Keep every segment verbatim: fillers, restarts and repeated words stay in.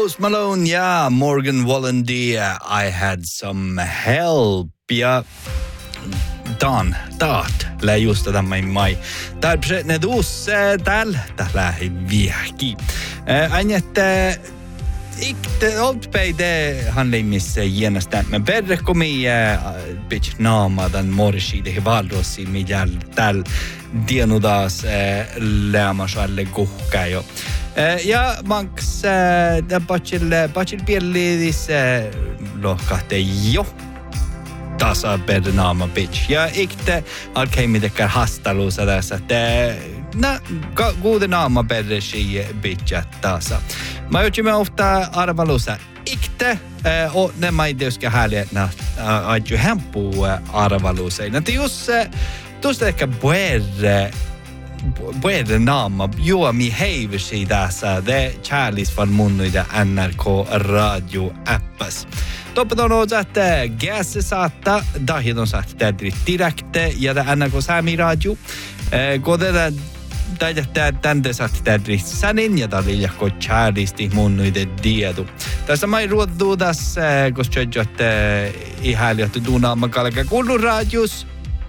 Post Malone ja Morgan Wallen, I had some help ja Dan, taat, lää just tätä mai mai. Täällä ne tuus täällä, täällä viehki. Äänjätte Ikte oltpeide handlimissa jännästä. Men verre komi bitch naama dan morshide hivalrosi mijal tal dienudas lämasalle kuhka jo. Ja manks da bachil bachil piellis lohkahte jo. Tasa per naama bitch. Ja ikte alkei mitekään hastaluusa tässä, että na goede naama per si bitch tasa. Mä otsimme ofta arvaluusa ikte och när man inte ska härliga na att ju hempo arvaluusa. När just just ehkä buer buer naama jo mi heivsi tässä det Charlies van munnuida N R K radio appas. Toppen on otsat Gäse saatta, dahidon saatta direkte ja N R K Sami radio. Kodeta tätä tänne saatta direkte sanin ja taliljakko Charliesti munnuide diedu. Tässä mai ruotu tässä, koska jojot ihäiliöt duunaamme kalka kuulun radios.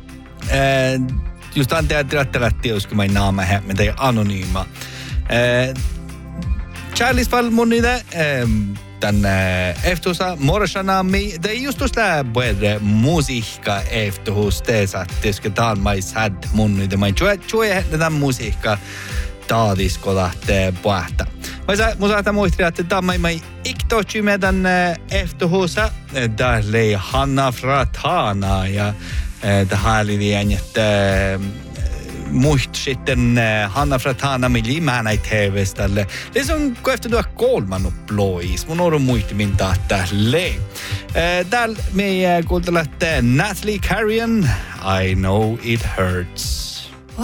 Just antaa tilattelätti, koska mai naama hemmen tai anonyyma. Charlies van munnuide den efterhos morgonami det är just då där både musiikka efterhos det så att det ska ta mig sad mun det mig tror tror det där musiikka taadiskola te puhta. Mä sä musa ta muistella että tämä mai iktochi medan efterhos där le Hanna Fratana ja det härliga gänget muist sitten Hanna Fratana mili määnäi T V-ställe. Det on kohta tuo kolman plois. Mun on muistimin tahta le. Täällä me kuuntelette Natalie Carrion, I Know It Hurts.